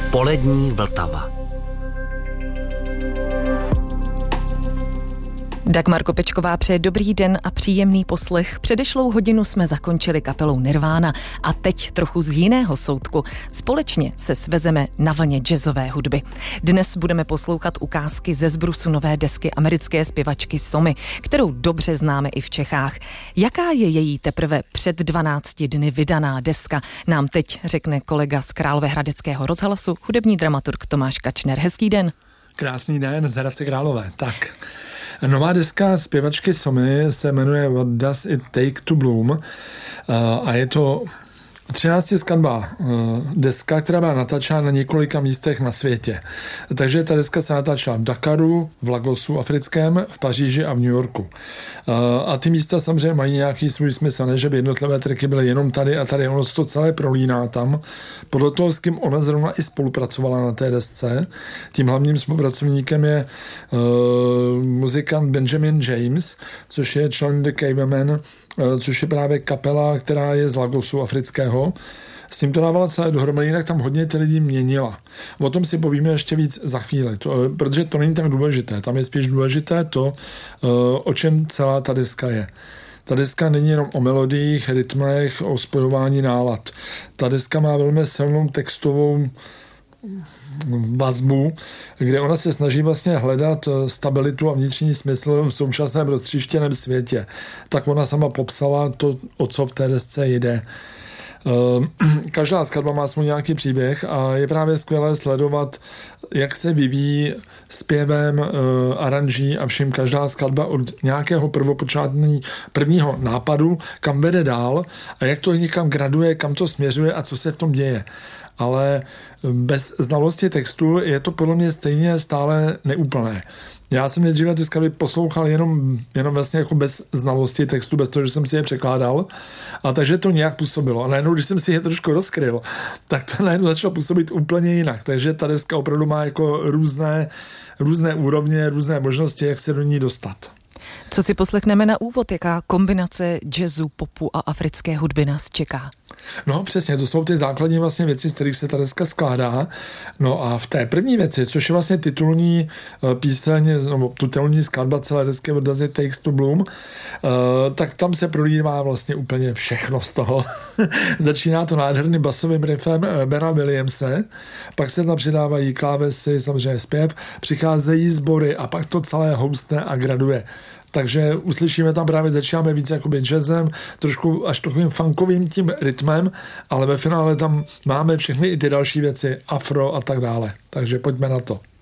Polední Vltava. Dagmar Kopečková přeje dobrý den a příjemný poslech. Předešlou hodinu jsme zakončili kapelou Nirvana a teď trochu z jiného soudku. Společně se svezeme na vlně jazzové hudby. Dnes budeme poslouchat ukázky ze zbrusu nové desky americké zpěvačky Somy, kterou dobře známe i v Čechách. Jaká je její teprve před 12 dny vydaná deska, nám teď řekne kolega z Královéhradeckého rozhlasu, hudební dramaturg Tomáš Kačner. Hezký den. Krásný den z Hradce Králové. Tak, nová deska zpěvačky Somy se jmenuje What Does It Take to Bloom a je to 13 skladba deska, která byla natáčena na několika místech na světě. Takže ta deska se natáčela v Dakaru, v Lagosu africkém, v Paříži a v New Yorku. A ty místa samozřejmě mají nějaký svůj smysl, ne, že by jednotlivé tracky byly jenom tady a tady, ono se to celé prolíná tam. Podle toho, s kým ona zrovna i spolupracovala na té desce. Tím hlavním spolupracovníkem je muzikant Benjamin James, což je člen The Cavemen, což je právě kapela, která je z Lagosu afrického. S tím to dávala celé dohromady, jinak tam hodně ty lidi měnila. O tom si povíme ještě víc za chvíli, protože to není tak důležité. Tam je spíš důležité to, o čem celá ta deska je. Ta deska není jenom o melodiích, rytmech, o spojování nálad. Ta deska má velmi silnou textovou vazbu, kde ona se snaží vlastně hledat stabilitu a vnitřní smysl v současném roztříštěném světě. Tak ona sama popsala to, o co v té desce jde. Každá skladba má svůj nějaký příběh a je právě skvělé sledovat, jak se vyvíjí zpěvem, aranží a vším každá skladba od nějakého prvního nápadu, kam vede dál a jak to někam graduje, kam to směřuje a co se v tom děje. Ale bez znalosti textu je to podle mě stejně stále neúplné. Já jsem nejdříve ty skladby poslouchal jenom vlastně jako bez znalosti textu, bez toho, že jsem si je překládal. A takže to nějak působilo. A najednou, když jsem si je trošku rozkryl, tak to najednou začalo působit úplně jinak. Takže ta deska opravdu má jako různé úrovně, různé možnosti, jak se do ní dostat. Co si poslechneme na úvod? Jaká kombinace jazzu, popu a africké hudby nás čeká? No přesně, to jsou ty základní vlastně věci, z kterých se ta deska skládá. No a v té první věci, což je vlastně titulní píseň, nebo titulní skladba celé desky What Does It Take to Bloom, tak tam se prolívá vlastně úplně všechno z toho. Začíná to nádherným basovým riffem Bena Williamse, pak se tam přidávají klávesy, samozřejmě zpěv, přicházejí sbory a pak to celé houstne a graduje. Takže uslyšíme tam právě, začínáme víc jakoby jazzem, trošku až takovým funkovým tím rytmem, ale ve finále tam máme všechny i ty další věci, afro a tak dále. Takže pojďme na to.